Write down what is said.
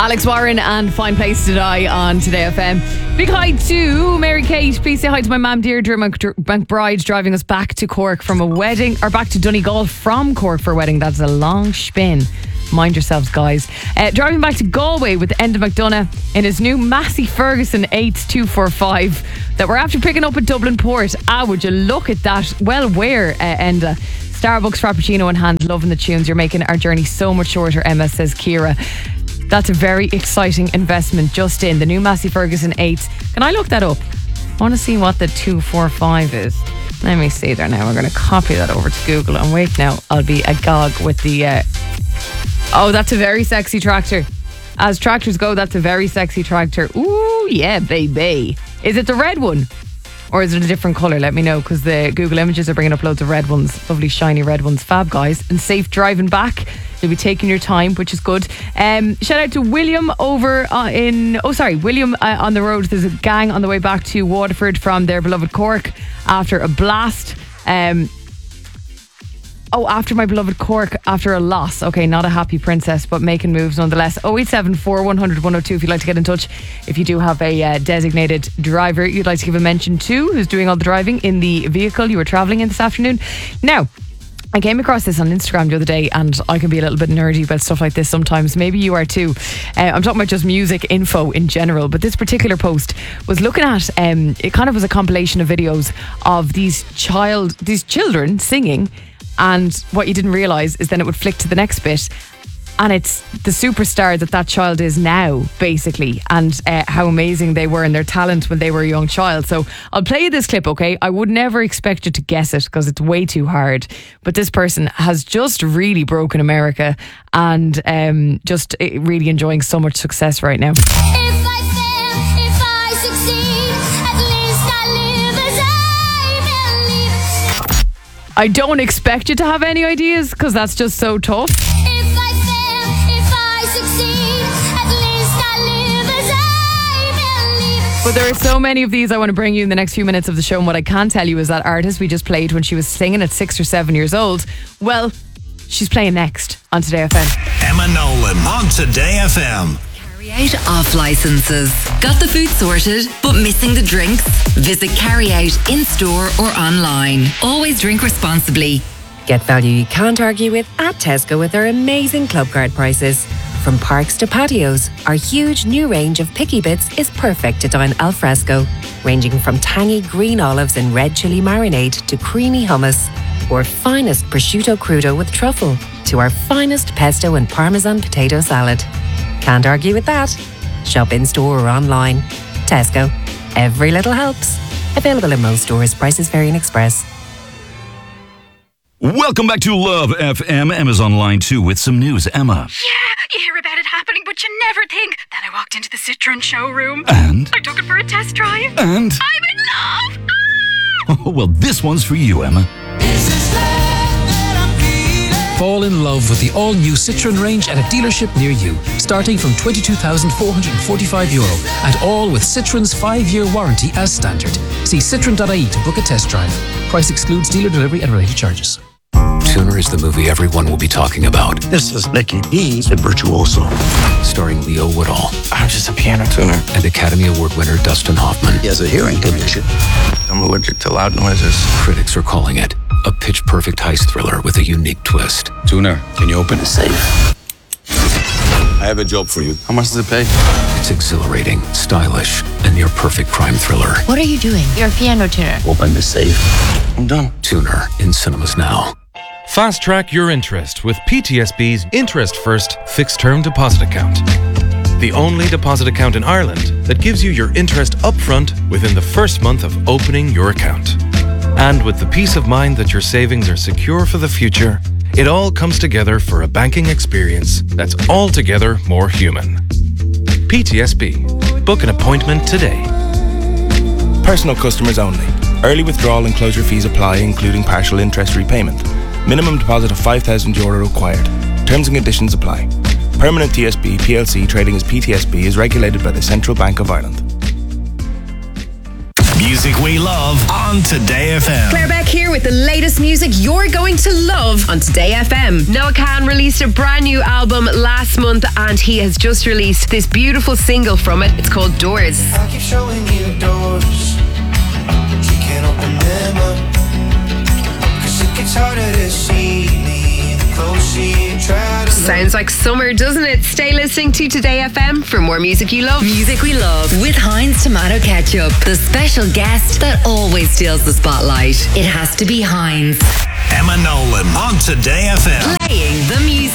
Alex Warren and Fine Place to Die on Today FM. Big hi to Mary Kate. Please say hi to my mum Deirdre McBride, driving us back to Cork from a wedding, or back to Donegal from Cork for a wedding. That's a long spin. Mind yourselves, guys. Driving back to Galway with Enda McDonough in his new Massey Ferguson 8245 that we're after picking up at Dublin Port. Would you look at that? Well, where, Enda? Starbucks Frappuccino in hand, loving the tunes. You're making our journey so much shorter, Emma, says Ciara. That's a very exciting investment just in. The new Massey Ferguson 8. Can I look that up? I want to see what the 245 is. Let me see there now. We're going to copy that over to Google. And wait now, I'll be agog with the... Oh, that's a very sexy tractor. As tractors go, that's a very sexy tractor. Ooh, yeah, baby. Is it the red one? Or is it a different colour? Let me know, because the Google images are bringing up loads of red ones. Lovely shiny red ones. Fab, guys. And safe driving back. You'll be taking your time, which is good. Shout out to William over William on the road. There's a gang on the way back to Waterford from their beloved Cork after a blast. After my beloved Cork, after a loss. Okay, not a happy princess, but making moves nonetheless. 0874 100 102 if you'd like to get in touch. If you do have a designated driver you'd like to give a mention to, who's doing all the driving in the vehicle you were travelling in this afternoon. Now, I came across this on Instagram the other day, and I can be a little bit nerdy about stuff like this sometimes. Maybe you are too. I'm talking about just music info in general, but this particular post was looking at, it kind of was a compilation of videos of these children singing, and what you didn't realise is then it would flick to the next bit, and it's the superstar that child is now, basically, and how amazing they were in their talent when they were a young child. So I'll play you this clip, okay? I would never expect you to guess it because it's way too hard. But this person has just really broken America and just really enjoying so much success right now. I don't expect you to have any ideas because that's just so tough. But there are so many of these I want to bring you in the next few minutes of the show, and what I can tell you is that artist we just played when she was singing at 6 or 7 years old, well, she's playing next on Today FM. Emma Nolan on Today FM. Carry out off licenses. Got the food sorted, but missing the drinks? Visit Carry Out in store or online. Always drink responsibly. Get value you can't argue with at Tesco with their amazing club card prices. From parks to patios, our huge new range of picky bits is perfect to dine al fresco, ranging from tangy green olives and red chili marinade to creamy hummus, or finest prosciutto crudo with truffle, to our finest pesto and parmesan potato salad. Can't argue with that. Shop in store or online. Tesco. Every little helps. Available in most stores. Prices vary in Express. Welcome back to Love FM. Emma's online too with some news. Emma. Yeah, you hear about it happening, but you never think. Then I walked into the Citroen showroom. And? I took it for a test drive. And? I'm in love! Oh, well, this one's for you, Emma. Fall in love with the all-new Citroen range at a dealership near you, starting from €22,445, and all with Citroen's 5-year warranty as standard. See citroen.ie to book a test drive. Price excludes dealer delivery and related charges. Tuner is the movie everyone will be talking about. This is Nicky D, the virtuoso. Starring Leo Woodall. I'm just a piano tuner. And Academy Award winner Dustin Hoffman. He has a hearing condition. I'm allergic to loud noises. Critics are calling it a pitch-perfect heist thriller with a unique twist. Tuner, can you open the safe? I have a job for you. How much does it pay? It's exhilarating, stylish, and near-perfect crime thriller. What are you doing? You're a piano tuner. Open the safe. I'm done. Tuner in cinemas now. Fast track your interest with PTSB's Interest First Fixed Term Deposit Account. The only deposit account in Ireland that gives you your interest upfront within the first month of opening your account. And with the peace of mind that your savings are secure for the future, it all comes together for a banking experience that's altogether more human. PTSB. Book an appointment today. Personal customers only. Early withdrawal and closure fees apply, including partial interest repayment. Minimum deposit of €5,000 required. Terms and conditions apply. Permanent TSB PLC trading as PTSB is regulated by the Central Bank of Ireland. Music we love on Today FM. Claire Beck here with the latest music you're going to love on Today FM. Noah Kahan released a brand new album last month and he has just released this beautiful single from it. It's called Doors. I keep showing you doors, but you can't open them up. 'Cause it gets harder to see me the closer you try to. Sounds like summer, doesn't it? Stay listening to Today FM for more music you love. Music we love with Heinz Tomato Ketchup. The special guest that always steals the spotlight. It has to be Heinz. Emma Nolan on Today FM. Playing the music.